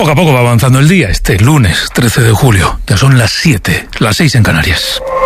Poco a poco va avanzando el día, este lunes 13 de julio. Ya son las 7, las 6 en Canarias.